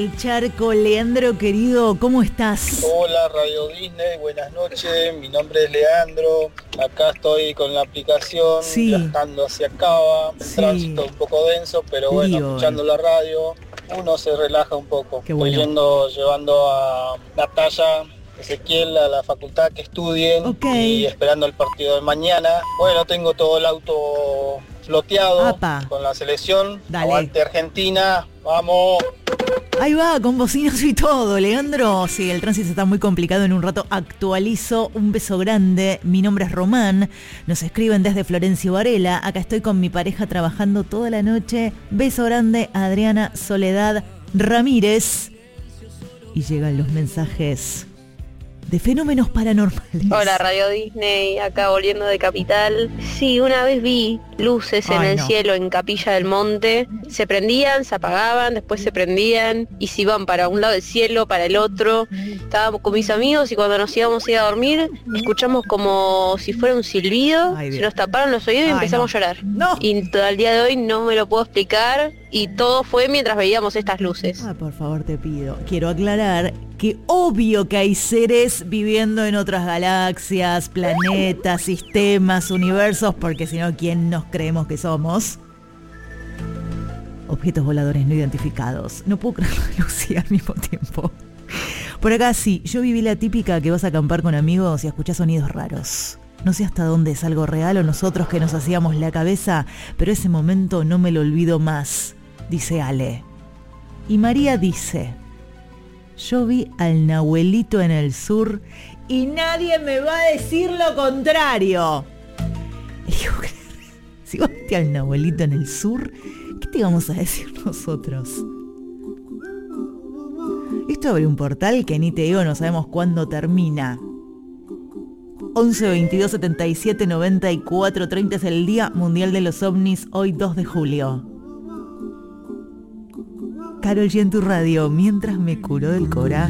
El charco, Leandro querido, ¿cómo estás? Hola Radio Disney, buenas noches, mi nombre es Leandro, acá estoy con la aplicación, viajando hacia Cava, el tránsito un poco denso, pero bueno, escuchando la radio, uno se relaja un poco. Qué bueno. Estoy llevando a Natalia, Ezequiel a la facultad que estudien y esperando el partido de mañana. Bueno, tengo todo el auto floteado con la selección. Dale. Aguante Argentina, vamos. Ahí va, con bocinas y todo, Leandro. Sí, el tránsito está muy complicado, en un rato actualizo. Un beso grande, mi nombre es Román. Nos escriben desde Florencio Varela. Acá estoy con mi pareja trabajando toda la noche. Beso grande a Adriana Soledad Ramírez. Y llegan los mensajes de fenómenos paranormales. Hola Radio Disney, acá volviendo de Capital. Sí, una vez vi luces en el cielo en Capilla del Monte. Se prendían, se apagaban, después se prendían y se iban para un lado del cielo, para el otro. Estábamos con mis amigos y cuando nos íbamos a ir a dormir, escuchamos como si fuera un silbido. Se nos taparon los oídos y empezamos a llorar. Y al día de hoy no me lo puedo explicar y todo fue mientras veíamos estas luces. Por favor, te pido. Quiero aclarar que obvio que hay seres viviendo en otras galaxias, planetas, sistemas, universos, porque si no, ¿quién nos creemos que somos? Objetos voladores no identificados. No puedo creerlo, Lucía, al mismo tiempo. Por acá sí, yo viví la típica que vas a acampar con amigos y escuchás sonidos raros. No sé hasta dónde es algo real o nosotros que nos hacíamos la cabeza, pero ese momento no me lo olvido más, dice Ale. Y María dice: yo vi al Nahuelito en el sur y nadie me va a decir lo contrario. Y digo, si vos viste al Nahuelito en el sur, ¿qué te vamos a decir nosotros? Esto abre un portal que ni te digo, no sabemos cuándo termina. 11 22 77 94 30 es el Día Mundial de los OVNIs, hoy 2 de julio. Karol G en tu radio, mientras me curó del Cora.